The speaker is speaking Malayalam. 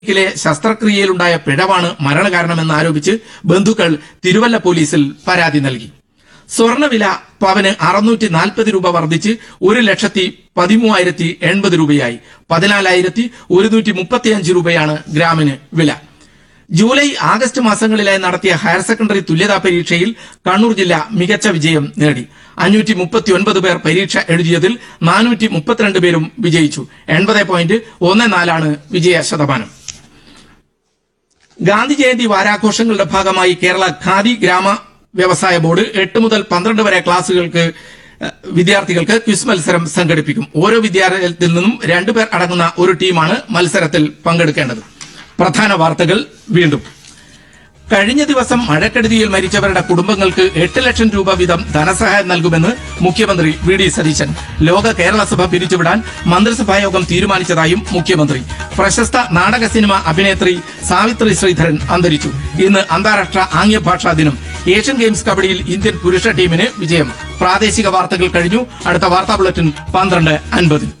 ിലെ ശസ്ത്രക്രിയയിലുണ്ടായ പിഴവാണ് മരണകാരണമെന്ന് ആരോപിച്ച് ബന്ധുക്കൾ തിരുവല്ല പോലീസിൽ പരാതി നൽകി. സ്വർണ്ണവില പവന് 640 രൂപ വർദ്ധിച്ച് 1,13,080 രൂപയായി. 14,135 രൂപയാണ് ഗ്രാമിന് വില. ജൂലൈ ആഗസ്റ്റ് മാസങ്ങളിലായി നടത്തിയ ഹയർ സെക്കൻഡറി തുല്യതാ പരീക്ഷയിൽ കണ്ണൂർ ജില്ല മികച്ച വിജയം നേടി. 539 പേർ പരീക്ഷ എഴുതിയതിൽ 432 പേരും വിജയിച്ചു. 80.14 വിജയ ശതമാനം. ഗാന്ധി ജയന്തി വാരാഘോഷങ്ങളുടെ ഭാഗമായി കേരള ഖാദി ഗ്രാമ വ്യവസായ ബോർഡ് 8 മുതൽ 12 വരെ വിദ്യാർത്ഥികൾക്ക് ക്വിസ് മത്സരം സംഘടിപ്പിക്കും. ഓരോ വിദ്യാലയത്തിൽ നിന്നും 2 പേർ അടങ്ങുന്ന ഒരു ടീമാണ് മത്സരത്തിൽ പങ്കെടുക്കേണ്ടത്. പ്രധാന വാർത്തകൾ വീണ്ടും. കഴിഞ്ഞ ദിവസം മഴക്കെടുതിയിൽ മരിച്ചവരുടെ കുടുംബങ്ങൾക്ക് 8 ലക്ഷം രൂപ വീതം ധനസഹായം നൽകുമെന്ന് മുഖ്യമന്ത്രി വി.ഡി. സതീശൻ. ലോക കേരള സഭ പിരിച്ചുവിടാൻ മന്ത്രിസഭായോഗം തീരുമാനിച്ചതായും മുഖ്യമന്ത്രി. പ്രശസ്ത നാടക സിനിമ അഭിനേത്രി സാവിത്രി ശ്രീധരൻ അന്തരിച്ചു. ഇന്ന് അന്താരാഷ്ട്ര ആംഗ്യഭാഷാ ദിനം. ഏഷ്യൻ ഗെയിംസ് കബഡിയിൽ ഇന്ത്യൻ പുരുഷ ടീമിന് വിജയം. പ്രാദേശിക വാർത്തകൾ കഴിഞ്ഞു. അടുത്ത വാർത്താ ബുള്ളറ്റിൻ 12:50.